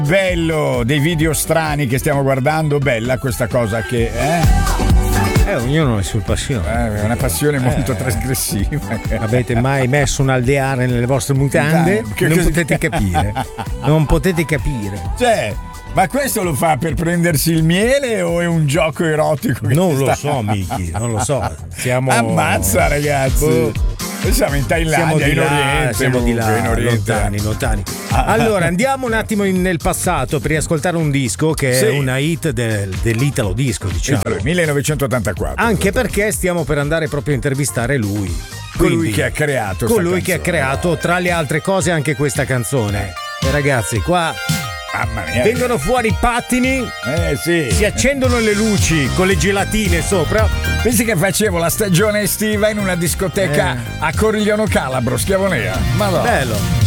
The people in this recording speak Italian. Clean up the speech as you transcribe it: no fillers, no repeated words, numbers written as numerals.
Bello dei video strani che stiamo guardando, bella questa cosa che ognuno ha le sue passioni. È una passione molto trasgressiva. Avete mai messo un alveare nelle vostre mutande? Potete capire. Non potete capire. Cioè, ma questo lo fa per prendersi il miele o è un gioco erotico? Non lo so, Miki, non lo so. Ammazza, ragazzi. Noi siamo in Thailandia, in Oriente. Siamo di là, in Oriente. lontani. Allora, andiamo un attimo nel passato per riascoltare un disco che è una hit dell'Italo Disco, diciamo. 1984. Anche perché stiamo per andare proprio a intervistare lui. Colui che ha creato. Colui che ha creato, tra le altre cose, anche questa canzone. E ragazzi, qua mamma mia, vengono fuori i pattini, si accendono le luci con le gelatine sopra. Pensi che facevo la stagione estiva in una discoteca a Corigliano Calabro, Schiavonea. Madonna. Bello.